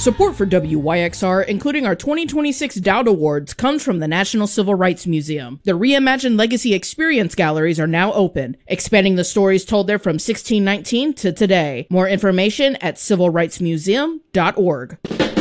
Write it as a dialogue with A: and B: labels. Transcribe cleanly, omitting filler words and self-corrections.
A: Support for WYXR, including our 2026 Dowd Awards, comes from the National Civil Rights Museum. The reimagined Legacy Experience galleries are now open, expanding the stories told there from 1619 to today. More information at civilrightsmuseum.org.